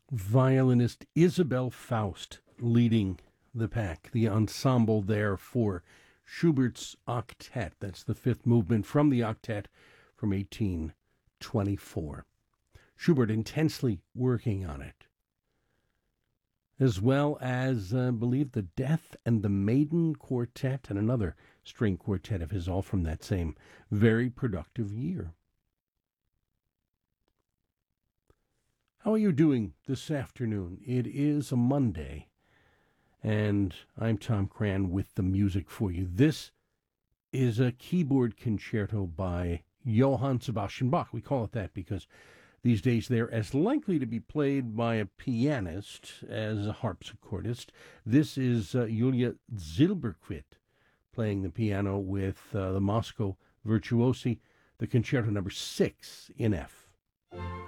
Violinist Isabel Faust leading the pack, the ensemble there for Schubert's Octet. That's the fifth movement from the Octet from 1824. Schubert intensely working on it, as well as, I believe, the Death and the Maiden Quartet and another string quartet of his, all from that same very productive year. How are you doing this afternoon? It is a Monday, and I'm Tom Cran with the music for you. This is a keyboard concerto by Johann Sebastian Bach. We call it that because these days they're as likely to be played by a pianist as a harpsichordist. This is Julia Zilberquist playing the piano with the Moscow Virtuosi, the Concerto Number 6 in F.